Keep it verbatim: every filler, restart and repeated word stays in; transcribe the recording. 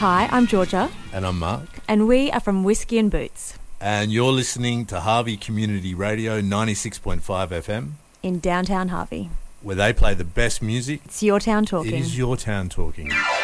Hi, I'm Georgia. And I'm Mark. And we are from Whiskey and Boots. And you're listening to Harvey Community Radio ninety-six point five F M. In downtown Harvey. Where they play the best music. It's your town talking. It is your town talking.